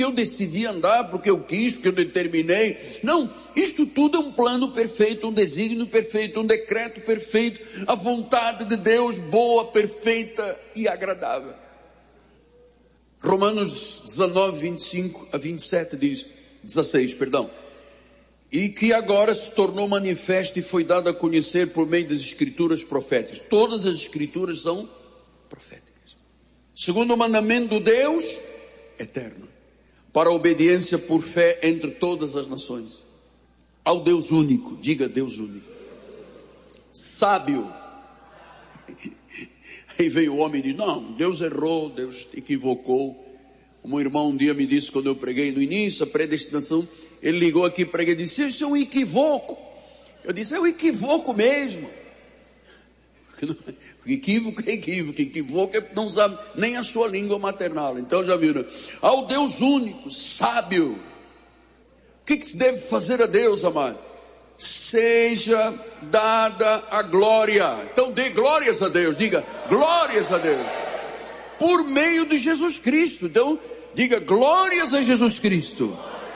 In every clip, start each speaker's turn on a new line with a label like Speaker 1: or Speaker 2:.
Speaker 1: eu decidi andar, porque eu quis, porque eu determinei. Não, isto tudo é um plano perfeito, um desígnio perfeito, um decreto perfeito, a vontade de Deus boa, perfeita e agradável. Romanos 19, 25 a 27 diz, 16, perdão. E que agora se tornou manifesto e foi dado a conhecer por meio das escrituras proféticas. Todas as escrituras são proféticas. Segundo o mandamento do Deus eterno, para a obediência por fé entre todas as nações. Ao Deus único, diga Deus único. Sábio. Aí veio o homem e disse, não, Deus errou, Deus equivocou. Um irmão um dia me disse, quando eu preguei no início, a predestinação, ele ligou aqui para ele e disse, isso é um equívoco. Eu disse, é um equívoco mesmo. Equívoco é equívoco, equívoco é não sabe nem a sua língua maternal. Então já viram, ao Deus único, sábio. O que se deve fazer a Deus, amado? Seja dada a glória. Então dê glórias a Deus, diga glórias a Deus, por meio de Jesus Cristo. Então diga glórias a Jesus Cristo,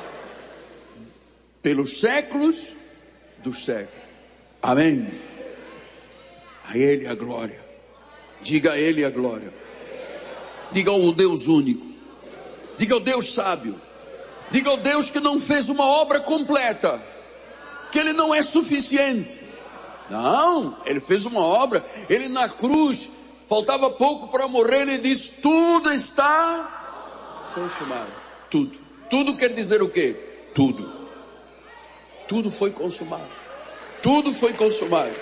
Speaker 1: pelos séculos dos séculos. Amém. A Ele a glória. Diga a Ele a glória. Diga ao Deus único. Diga ao Deus sábio. Diga ao Deus que não fez uma obra completa, que Ele não é suficiente. Não, Ele fez uma obra. Ele na cruz, faltava pouco para morrer, Ele disse, tudo está consumado. Tudo. Tudo quer dizer o quê? Tudo. Tudo foi consumado. Tudo foi consumado.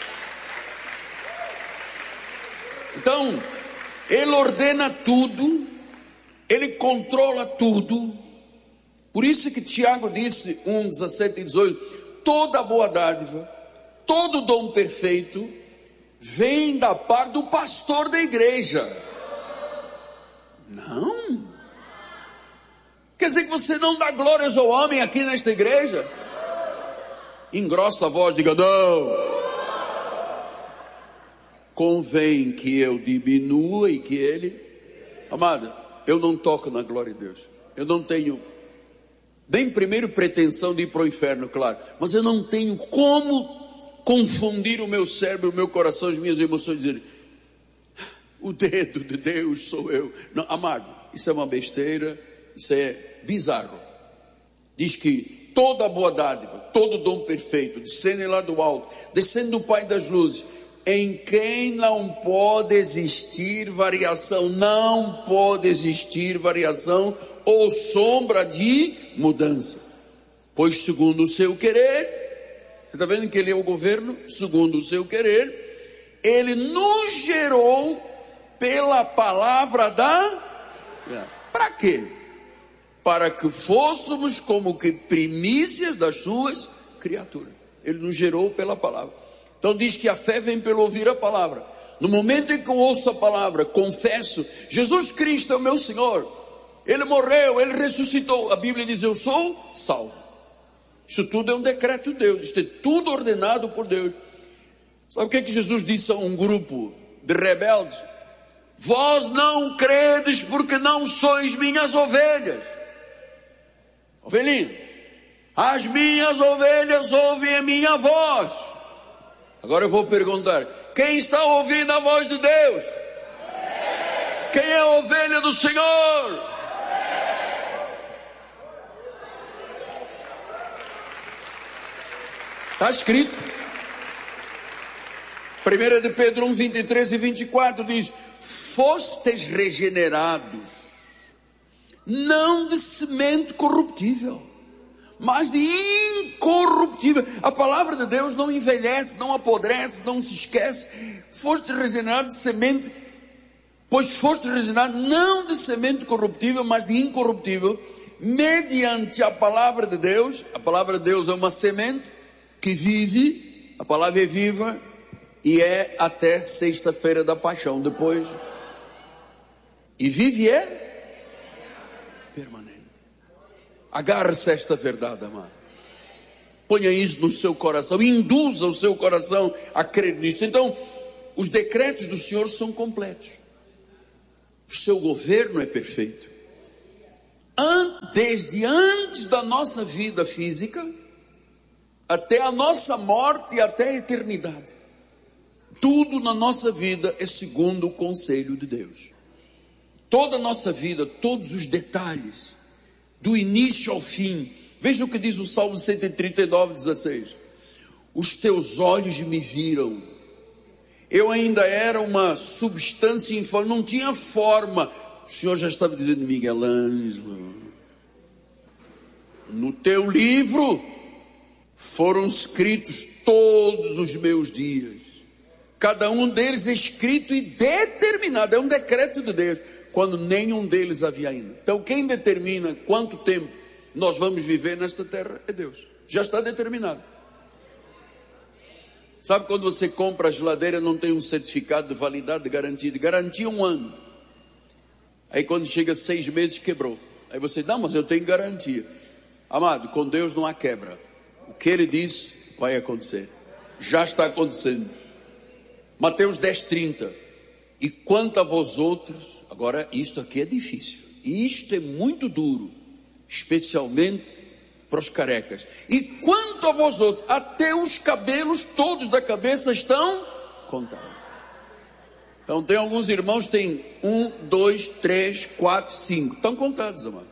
Speaker 1: Então, Ele ordena tudo, Ele controla tudo. Por isso que Tiago disse, 1, 17 e 18, toda boa dádiva, todo dom perfeito, vem da parte do pastor da igreja. Não. Quer dizer que você não dá glórias ao homem aqui nesta igreja? Engrossa a voz, diga não. Convém que eu diminua e que Ele... Amado, eu não toco na glória de Deus. Eu não tenho nem primeiro pretensão de ir para o inferno, claro, mas eu não tenho como confundir o meu cérebro, o meu coração, as minhas emoções, dizer, o dedo de Deus sou eu. Não, amado, isso é uma besteira, isso é bizarro. Diz que toda boa dádiva, todo dom perfeito, descende lá do alto, descende do Pai das luzes, em quem não pode existir variação, não pode existir variação ou sombra de mudança, pois segundo o seu querer, você está vendo que Ele é o governo, segundo o seu querer, Ele nos gerou pela palavra para quê? Para que fôssemos como que primícias das suas criaturas. Ele nos gerou pela palavra. Então diz que a fé vem pelo ouvir a palavra. No momento em que eu ouço a palavra, confesso, Jesus Cristo é o meu Senhor, Ele morreu, Ele ressuscitou, a Bíblia diz, eu sou salvo. Isso tudo é um decreto de Deus, isto é tudo ordenado por Deus. Sabe o que é que Jesus disse a um grupo de rebeldes? Vós não credes porque não sois minhas ovelhas. Ovelhinho, as minhas ovelhas ouvem a minha voz. Agora eu vou perguntar, quem está ouvindo a voz de Deus? Quem é a ovelha do Senhor? Está escrito. 1 de Pedro 1, 23 e 24 diz, fostes regenerados, não de semente corruptível, mas de incorruptível. A palavra de Deus não envelhece, não apodrece, não se esquece. Foste regenerado de semente, pois foste regenerado não de semente corruptível, mas de incorruptível, mediante a palavra de Deus. A palavra de Deus é uma semente que vive, a palavra é viva, e é até sexta-feira da paixão, depois, e vive é permanente. Agarre-se a esta verdade, amado. Ponha isso no seu coração, induza o seu coração a crer nisso. Então, os decretos do Senhor são completos. O seu governo é perfeito. desde antes da nossa vida física, até a nossa morte e até a eternidade. Tudo na nossa vida é segundo o conselho de Deus. Toda a nossa vida, todos os detalhes, do início ao fim. Veja o que diz o Salmo 139:16. Os teus olhos me viram. Eu ainda era uma substância informe, não tinha forma. O Senhor já estava dizendo: Miguel Ângelo, no teu livro foram escritos todos os meus dias, cada um deles escrito e determinado. É um decreto de Deus, quando nenhum deles havia ainda. Então quem determina quanto tempo nós vamos viver nesta terra é Deus. Já está determinado. Sabe quando você compra a geladeira, não tem um certificado de validade, de garantia 1 ano. Aí quando chega 6 meses, quebrou. Aí você, não, mas eu tenho garantia. Amado, com Deus não há quebra. O que Ele disse vai acontecer. Já está acontecendo. Mateus 10:30. E quanto a vós outros, agora isto aqui é difícil. E isto é muito duro, especialmente para os carecas. E quanto a vós outros, até os cabelos todos da cabeça estão contados. Então tem alguns irmãos que têm 1, 2, 3, 4, 5. Estão contados, amado.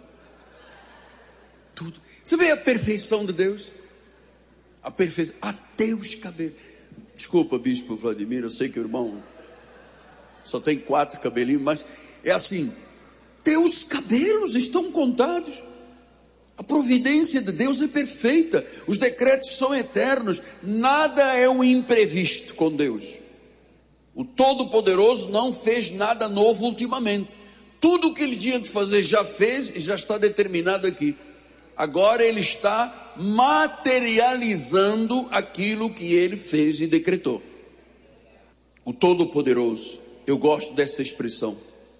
Speaker 1: Tudo. Você vê a perfeição de Deus? A perfeição, até os cabelos. Desculpa, bispo Vladimir, eu sei que o irmão só tem 4 cabelinhos, mas é assim, teus cabelos estão contados. A providência de Deus é perfeita, os decretos são eternos, nada é um imprevisto com Deus. O Todo-Poderoso não fez nada novo ultimamente. Tudo o que Ele tinha que fazer já fez e já está determinado aqui. Agora Ele está materializando aquilo que Ele fez e decretou. O Todo-Poderoso, eu gosto dessa expressão.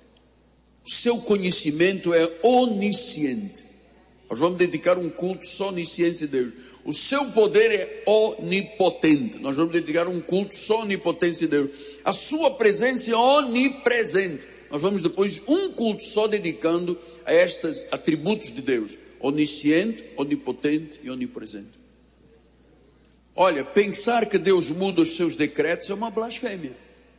Speaker 1: O seu conhecimento é onisciente. Nós vamos dedicar um culto só à onisciência de Deus. O seu poder é onipotente. Nós vamos dedicar um culto só à onipotência de Deus. A sua presença é onipresente. Nós vamos depois um culto só dedicando a estes atributos de Deus: onisciente, onipotente e onipresente. Olha, pensar que Deus muda os seus decretos é uma blasfêmia.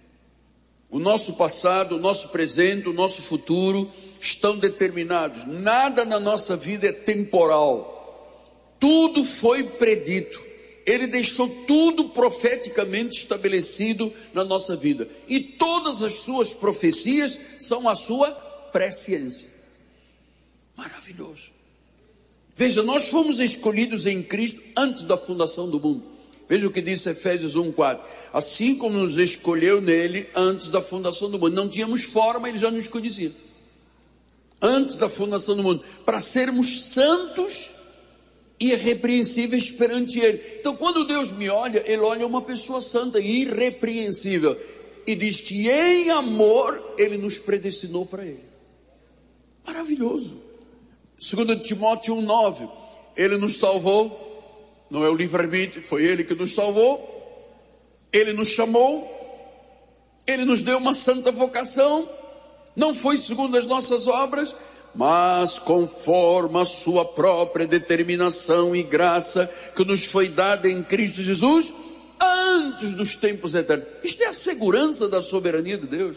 Speaker 1: O nosso passado, o nosso presente, o nosso futuro estão determinados. Nada na nossa vida é temporal. Tudo foi predito. Ele deixou tudo profeticamente estabelecido na nossa vida. E todas as suas profecias são a sua presciência. Maravilhoso. Veja, nós fomos escolhidos em Cristo antes da fundação do mundo. Veja o que diz Efésios 1:4. Assim como nos escolheu nele antes da fundação do mundo. Não tínhamos forma, Ele já nos conhecia. Antes da fundação do mundo. Para sermos santos e irrepreensíveis perante Ele. Então quando Deus me olha, Ele olha uma pessoa santa e irrepreensível. E diz que em amor Ele nos predestinou para Ele. Maravilhoso. 2 Timóteo 1:9. Ele nos salvou. Não é o livre-arbítrio, foi Ele que nos salvou. Ele nos chamou. Ele nos deu uma santa vocação. Não foi segundo as nossas obras, mas conforme a sua própria determinação e graça que nos foi dada em Cristo Jesus antes dos tempos eternos. Isto é a segurança da soberania de Deus.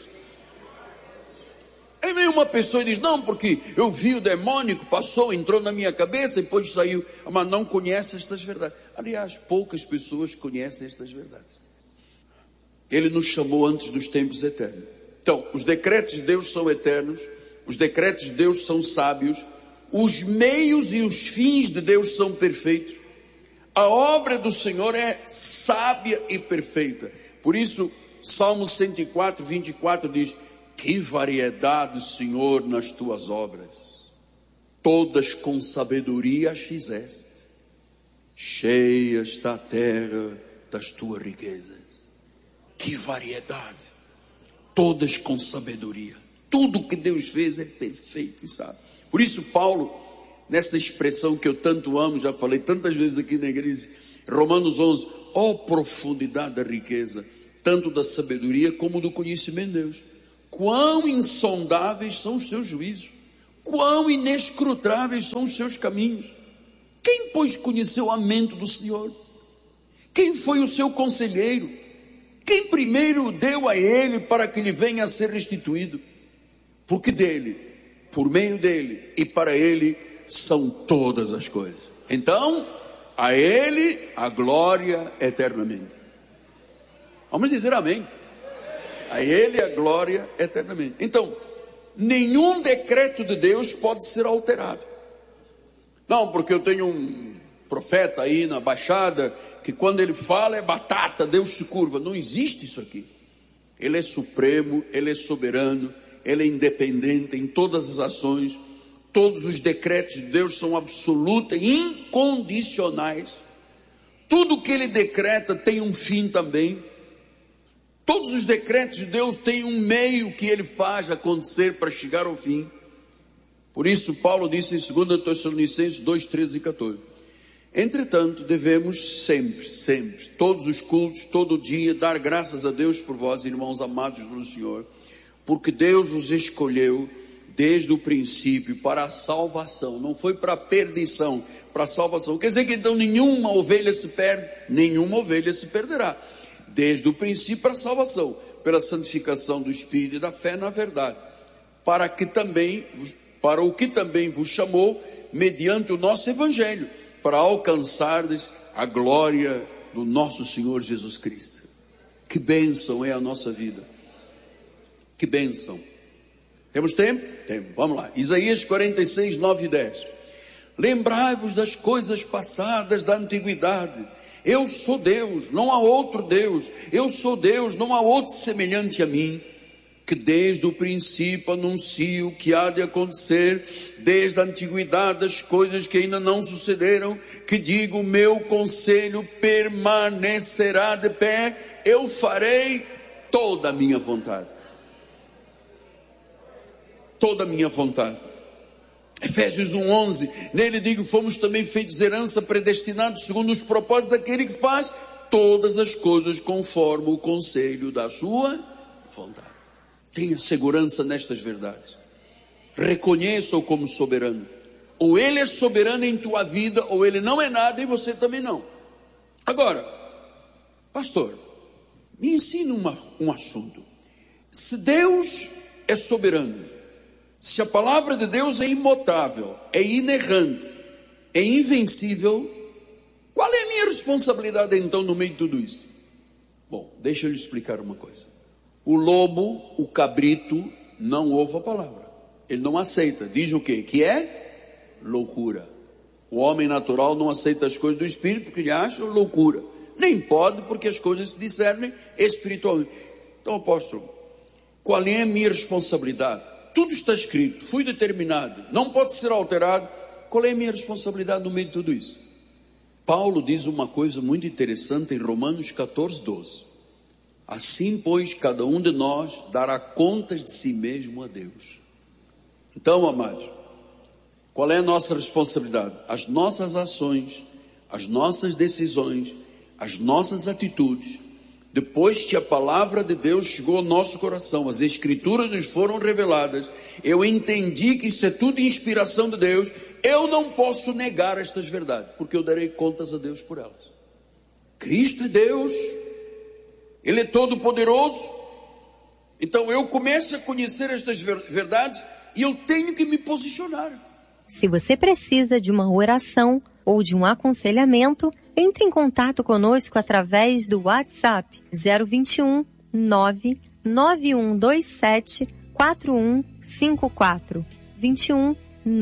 Speaker 1: Aí vem uma pessoa e diz: não, porque eu vi o demônio, passou, entrou na minha cabeça e depois saiu. Mas não conhece estas verdades. Aliás, poucas pessoas conhecem estas verdades. Ele nos chamou antes dos tempos eternos. Então, os decretos de Deus são eternos, os decretos de Deus são sábios, os meios e os fins de Deus são perfeitos. A obra do Senhor é sábia e perfeita. Por isso, Salmo 104:24 diz: que variedade, Senhor, nas tuas obras, todas com sabedoria as fizeste, cheia está a terra das tuas riquezas. Que variedade, todas com sabedoria. Tudo que Deus fez é perfeito e sábio. Por isso Paulo, nessa expressão que eu tanto amo, já falei tantas vezes aqui na igreja, Romanos 11, ó profundidade da riqueza, tanto da sabedoria como do conhecimento de Deus. Quão insondáveis são os seus juízos, Quão inescrutáveis são os seus caminhos! Quem, pois, conheceu a mente do Senhor? Quem foi o seu conselheiro? Quem primeiro deu a ele para que lhe venha a ser restituído? Porque dele, por meio dele e para ele são todas as coisas. Então, a ele a glória eternamente. Vamos dizer amém. A ele a glória eternamente. Então, nenhum decreto de Deus pode ser alterado. Não, porque eu tenho um profeta aí na Baixada que quando ele fala é batata, Deus se curva. Não existe isso aqui. Ele é supremo, ele é soberano, ele é independente em todas as ações. Todos os decretos de Deus são absolutos e incondicionais. Tudo que ele decreta tem um fim também. Todos os decretos de Deus têm um meio que ele faz acontecer para chegar ao fim. Por isso Paulo disse em 2 Tessalonicenses 2, 13 e 14: entretanto, devemos sempre, todos os cultos, todo dia, dar graças a Deus por vós, irmãos amados no Senhor, porque Deus vos escolheu desde o princípio para a salvação. Não foi para a perdição, para a salvação. Quer dizer que então nenhuma ovelha se perde, nenhuma ovelha se perderá. Desde o princípio para a salvação, pela santificação do Espírito e da fé na verdade, para o que também vos chamou, mediante o nosso Evangelho, para alcançardes a glória do nosso Senhor Jesus Cristo. Que bênção é a nossa vida. Que bênção. Temos tempo? Temos. Vamos lá. Isaías 46, 9 e 10. Lembrai-vos das coisas passadas da antiguidade. Eu sou Deus, não há outro Deus. Eu sou Deus, não há outro semelhante a mim. Que desde o princípio anuncio que há de acontecer, desde a antiguidade das coisas que ainda não sucederam, que digo, meu conselho permanecerá de pé, eu farei toda a minha vontade. Toda a minha vontade. Efésios 1:11, nele digo, fomos também feitos herança, predestinados segundo os propósitos daquele que faz todas as coisas conforme o conselho da sua vontade. Tenha segurança nestas verdades. Reconheça-o como soberano. Ou ele é soberano em tua vida, ou ele não é nada e você também não. Agora, pastor, me ensina um assunto. Se Deus é soberano, se a palavra de Deus é imutável, é inerrante, é invencível, qual é a minha responsabilidade então no meio de tudo isto? Bom, deixa eu lhe explicar uma coisa. O lobo, o cabrito, não ouve a palavra. Ele não aceita. Diz o quê? Que é loucura. O homem natural não aceita as coisas do Espírito porque ele acha loucura. Nem pode, porque as coisas se discernem espiritualmente. Então, apóstolo, qual é a minha responsabilidade? Tudo está escrito, fui determinado, não pode ser alterado. Qual é a minha responsabilidade no meio de tudo isso? Paulo diz uma coisa muito interessante em Romanos 14, 12. Assim, pois, cada um de nós dará contas de si mesmo a Deus. Então, amados, qual é a nossa responsabilidade? As nossas ações, as nossas decisões, as nossas atitudes, depois que a palavra de Deus chegou ao nosso coração, as escrituras nos foram reveladas, eu entendi que isso é tudo inspiração de Deus, eu não posso negar estas verdades, porque eu darei contas a Deus por elas. Cristo é Deus, Ele é todo poderoso. Então eu começo a conhecer estas verdades e eu tenho que me posicionar.
Speaker 2: Se você precisa de uma oração ou de um aconselhamento, entre em contato conosco através do WhatsApp 021 99127 4154. 21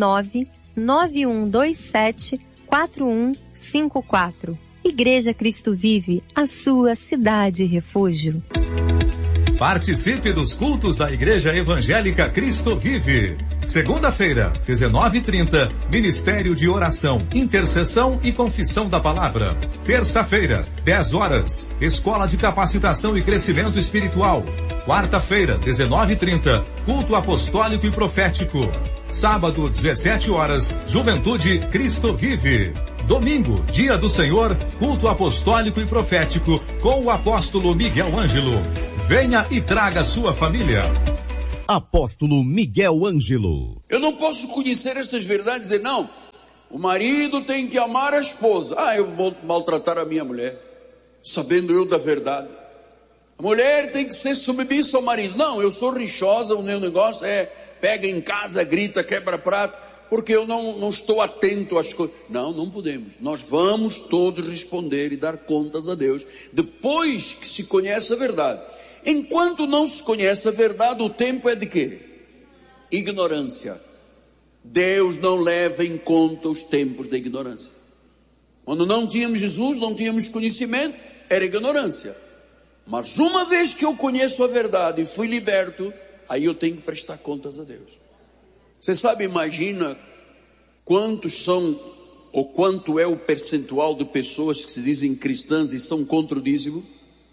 Speaker 2: 99127 4154. Igreja Cristo Vive, a sua cidade refúgio.
Speaker 3: Participe dos cultos da Igreja Evangélica Cristo Vive. Segunda-feira, 19h30, Ministério de Oração, Intercessão e Confissão da Palavra. Terça-feira, 10 horas, Escola de Capacitação e Crescimento Espiritual. Quarta-feira, 19h30, Culto Apostólico e Profético. Sábado, 17 horas, Juventude Cristo Vive. Domingo, Dia do Senhor, Culto Apostólico e Profético, com o apóstolo Miguel Ângelo. Venha e traga sua família.
Speaker 4: Apóstolo Miguel Ângelo.
Speaker 1: Eu não posso conhecer estas verdades e dizer, não, o marido tem que amar a esposa. Eu vou maltratar a minha mulher, sabendo eu da verdade. A mulher tem que ser submissa ao marido. Não, eu sou rixosa, o meu negócio é pega em casa, grita, quebra prato, porque eu não estou atento às coisas. Não podemos. Nós vamos todos responder e dar contas a Deus, depois que se conhece a verdade. Enquanto não se conhece a verdade, o tempo é de quê? Ignorância. Deus não leva em conta os tempos da ignorância. Quando não tínhamos Jesus, não tínhamos conhecimento, era ignorância. Mas uma vez que eu conheço a verdade e fui liberto, aí eu tenho que prestar contas a Deus. Você sabe, imagina quantos são, ou quanto é o percentual de pessoas que se dizem cristãs e são contra o dízimo?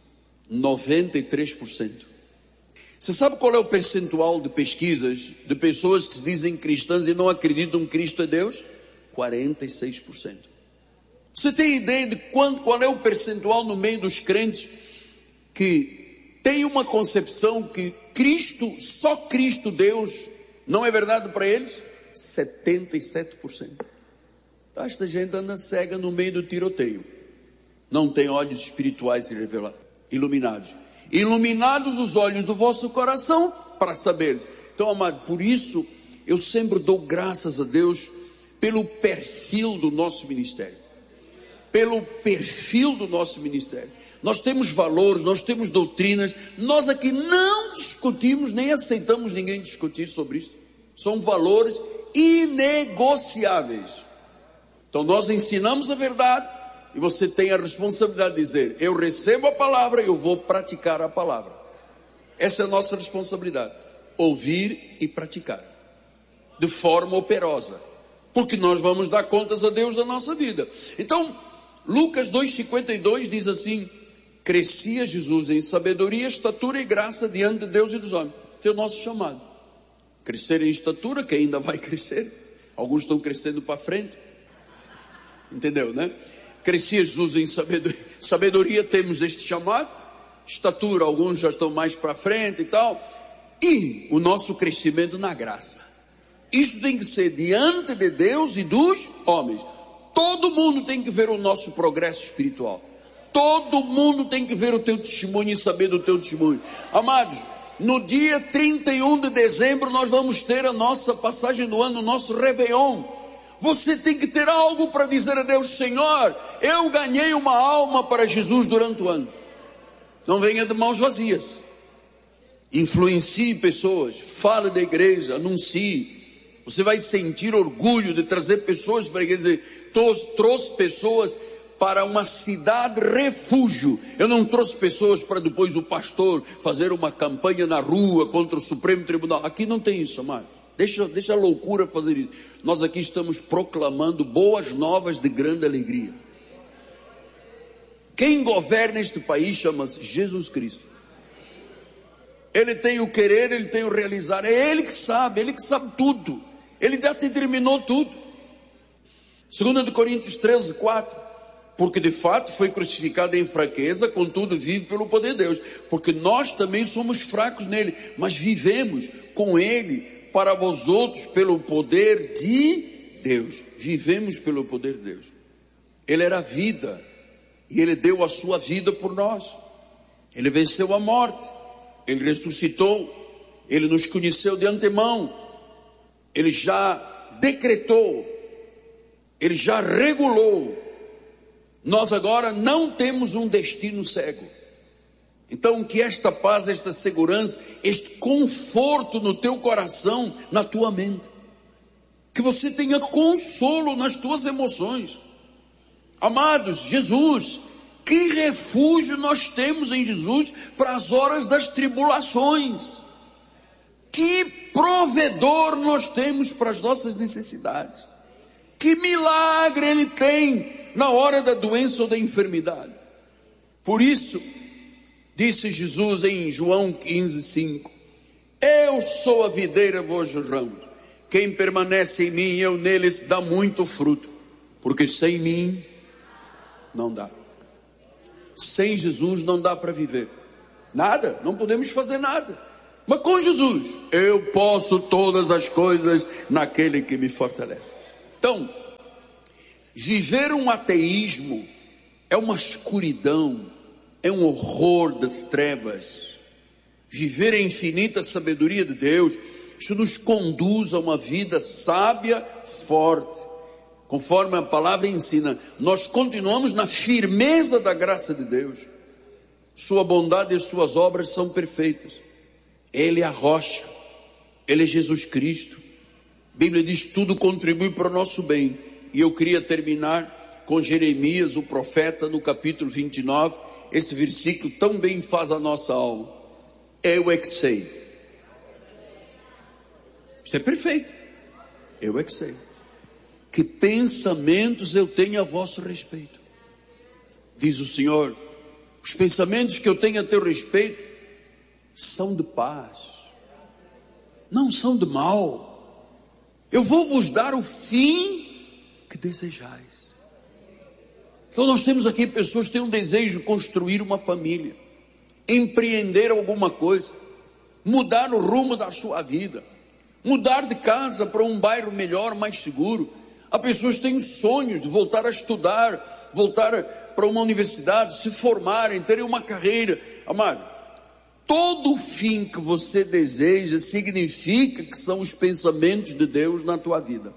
Speaker 1: 93%. Você sabe qual é o percentual de pesquisas de pessoas que se dizem cristãs e não acreditam que Cristo é Deus? 46%. Você tem ideia de qual é o percentual no meio dos crentes que tem uma concepção que Cristo, só Cristo Deus, não é verdade para eles? 77%. Então, esta gente anda cega no meio do tiroteio. Não tem olhos espirituais iluminados os olhos do vosso coração para saber. Então, amado, por isso eu sempre dou graças a Deus pelo perfil do nosso ministério. Nós temos valores, nós temos doutrinas. Nós aqui não discutimos, nem aceitamos ninguém discutir sobre isso. São valores inegociáveis. Então nós ensinamos a verdade e você tem a responsabilidade de dizer, eu recebo a palavra, eu vou praticar a palavra. Essa é a nossa responsabilidade, ouvir e praticar de forma operosa, porque nós vamos dar contas a Deus da nossa vida. Então Lucas 2,52 diz assim: crescia Jesus em sabedoria, estatura e graça diante de Deus e dos homens. Esse é o nosso chamado. Crescer em estatura, que ainda vai crescer. Alguns estão crescendo para frente. Entendeu, né? Crescia Jesus em sabedoria, temos este chamado. Estatura, alguns já estão mais para frente e tal. E o nosso crescimento na graça. Isso tem que ser diante de Deus e dos homens. Todo mundo tem que ver o nosso progresso espiritual. Todo mundo tem que ver o teu testemunho e saber do teu testemunho. Amados, no dia 31 de dezembro nós vamos ter a nossa passagem do ano, o nosso Réveillon. Você tem que ter algo para dizer a Deus: Senhor, eu ganhei uma alma para Jesus durante o ano. Não venha de mãos vazias. Influencie pessoas, fale da igreja, anuncie. Você vai sentir orgulho de trazer pessoas para a igreja. Trouxe pessoas para uma cidade refúgio. Eu não trouxe pessoas para depois o pastor fazer uma campanha na rua contra o Supremo Tribunal. Aqui não tem isso, amado. Deixa a loucura fazer isso. Nós aqui estamos proclamando boas novas de grande alegria. Quem governa este país chama-se Jesus Cristo. Ele tem o querer, ele tem o realizar. É Ele que sabe tudo. Ele já determinou tudo. 2 Coríntios 13:4. Porque de fato foi crucificado em fraqueza, contudo vive pelo poder de Deus. Porque nós também somos fracos nele, mas vivemos com ele para vós outros pelo poder de Deus. Vivemos pelo poder de Deus. Ele era a vida e ele deu a sua vida por nós. Ele venceu a morte, ele ressuscitou, ele nos conheceu de antemão, ele já decretou, ele já regulou. Nós agora não temos um destino cego. Então que esta paz, esta segurança, este conforto no teu coração, na tua mente, que você tenha consolo nas tuas emoções. Amados, Jesus, que refúgio nós temos em Jesus para as horas das tribulações. Que provedor nós temos para as nossas necessidades. Que milagre Ele tem na hora da doença ou da enfermidade. Por isso, disse Jesus em João 15:5: eu sou a videira, vós os ramos. Quem permanece em mim e eu neles dá muito fruto, porque sem mim não dá. Sem Jesus não dá para viver nada, não podemos fazer nada. Mas com Jesus, eu posso todas as coisas naquele que me fortalece. Então, viver um ateísmo é uma escuridão, é um horror das trevas. Viver a infinita sabedoria de Deus, isso nos conduz a uma vida sábia, forte. Conforme a palavra ensina, nós continuamos na firmeza da graça de Deus. Sua bondade e suas obras são perfeitas. Ele é a rocha, Ele é Jesus Cristo. A Bíblia diz que tudo contribui para o nosso bem. E eu queria terminar com Jeremias, o profeta, no capítulo 29. Este versículo tão bem faz a nossa alma. Eu é que sei. Isso é perfeito. Eu é que sei. Que pensamentos eu tenho a vosso respeito, diz o Senhor. Os pensamentos que eu tenho a teu respeito são de paz, não são de mal. Eu vou vos dar o fim que desejais. Então nós temos aqui pessoas que têm um desejo de construir uma família, empreender alguma coisa, mudar o rumo da sua vida, mudar de casa para um bairro melhor, mais seguro. Há pessoas que têm sonhos de voltar a estudar, voltar para uma universidade, se formarem, terem uma carreira. Amado, todo o fim que você deseja significa que são os pensamentos de Deus na tua vida.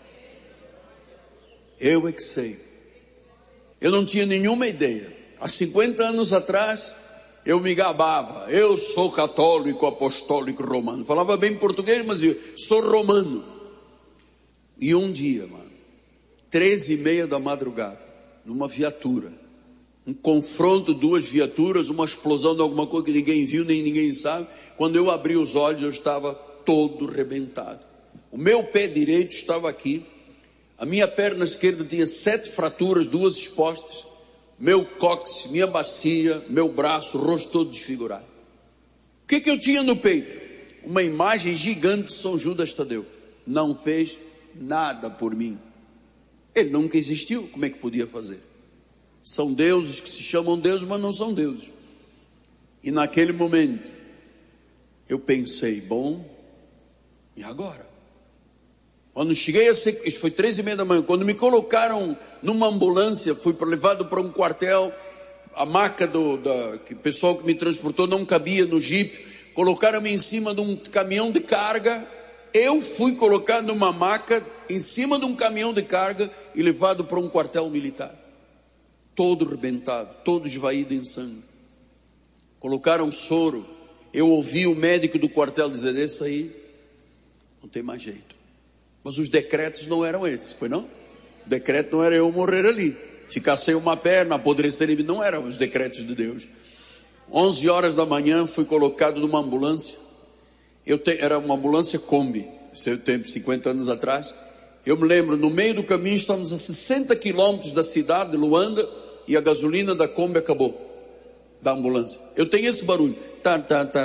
Speaker 1: Eu é que sei. Eu não tinha nenhuma ideia. Há 50 anos atrás, eu me gabava. Eu sou católico, apostólico, romano. Falava bem português, mas eu sou romano. E um dia, mano, 13h30 da madrugada, numa viatura, um confronto, duas viaturas, uma explosão de alguma coisa que ninguém viu, nem ninguém sabe. Quando eu abri os olhos, eu estava todo rebentado. O meu pé direito estava aqui, a minha perna esquerda tinha 7 fraturas, 2 expostas, meu cóccix, minha bacia, meu braço, o rosto todo desfigurado. O que eu tinha no peito? Uma imagem gigante de São Judas Tadeu. Não fez nada por mim. Ele nunca existiu, como é que podia fazer? São deuses que se chamam deuses, mas não são deuses. E naquele momento eu pensei, bom, e agora? Quando cheguei a ser, isso foi 13h30 da manhã, quando me colocaram numa ambulância, fui levado para um quartel, a maca que o pessoal que me transportou não cabia no jipe, colocaram-me em cima de um caminhão de carga. Eu fui colocado numa maca em cima de um caminhão de carga e levado para um quartel militar, todo rebentado, todo esvaído em sangue. Colocaram soro. Eu ouvi o médico do quartel dizer, esse aí não tem mais jeito. Mas os decretos não eram esses, foi não? O decreto não era eu morrer ali, ficar sem uma perna, apodrecer, não eram os decretos de Deus. 11 horas da manhã fui colocado numa ambulância. Era uma ambulância Kombi, seu tempo, 50 anos atrás. Eu me lembro, no meio do caminho, estávamos a 60 quilômetros da cidade de Luanda, e a gasolina da Kombi acabou, da ambulância. Eu tenho esse barulho, tá.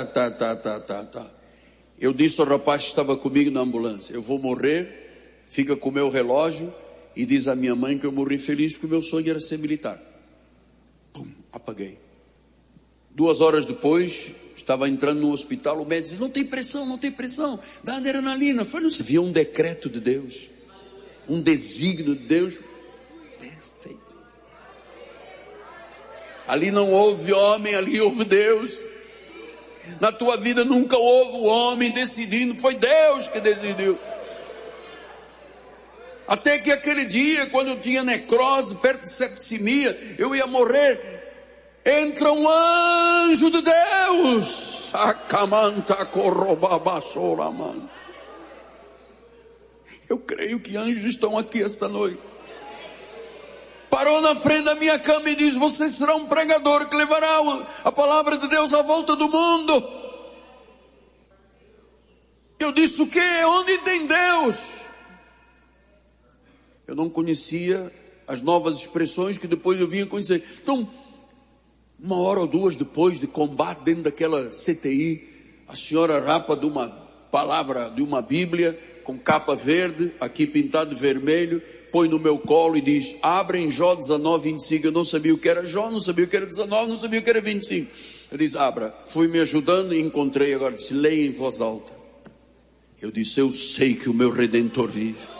Speaker 1: Eu disse ao rapaz que estava comigo na ambulância, eu vou morrer, fica com o meu relógio, e diz à minha mãe que eu morri feliz, porque o meu sonho era ser militar. Pum, apaguei. 2 horas depois, estava entrando no hospital, o médico disse, não tem pressão, dá adrenalina. Foi, não se via um decreto de Deus, um desígnio de Deus, perfeito. Ali não houve homem, ali houve Deus. Na tua vida nunca houve o homem decidindo, foi Deus que decidiu. Até que aquele dia, quando eu tinha necrose, perto de septicemia, eu ia morrer, entra um anjo de Deus. Eu creio que anjos estão aqui esta noite. Parou na frente da minha cama e disse, você será um pregador que levará a palavra de Deus à volta do mundo. Eu disse, o quê? Onde tem Deus? Eu não conhecia as novas expressões que depois eu vinha conhecer. Então, 1 hora ou 2 depois de combate dentro daquela CTI, a senhora rapa de uma palavra, de uma Bíblia, com capa verde, aqui pintado de vermelho, põe no meu colo e diz, abre em Jó 19, 25. Eu não sabia o que era Jó, não sabia o que era 19, não sabia o que era 25. Ele diz, abra, fui me ajudando e encontrei agora, disse, leia em voz alta. Eu disse, eu sei que o meu Redentor vive.